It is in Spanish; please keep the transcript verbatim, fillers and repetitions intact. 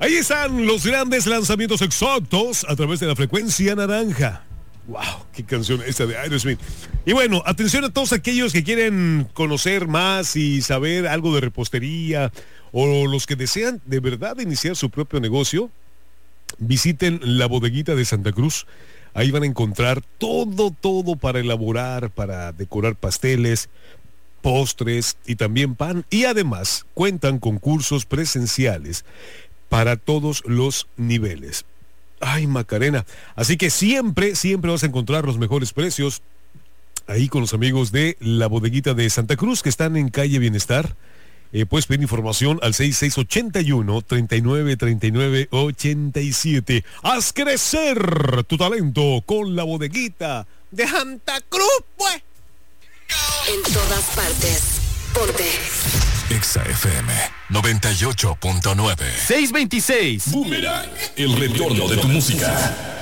Ahí están los grandes lanzamientos exactos a través de la frecuencia naranja. Wow, qué canción esta de Aerosmith. Y bueno, atención a todos aquellos que quieren conocer más y saber algo de repostería, o los que desean de verdad iniciar su propio negocio. Visiten la bodeguita de Santa Cruz. Ahí van a encontrar todo, todo para elaborar, para decorar pasteles, postres y también pan. Y además cuentan con cursos presenciales para todos los niveles. Ay, Macarena. Así que siempre, siempre vas a encontrar los mejores precios ahí con los amigos de la bodeguita de Santa Cruz, que están en calle Bienestar. Eh, puedes pedir información al seis seis ocho uno, tres nueve tres nueve ocho siete. Haz crecer tu talento con la bodeguita de Santa Cruz, pues. En todas partes, ponte Exa F M noventa y ocho punto nueve. seiscientos veintiséis. Boomerang, el retorno de tu música.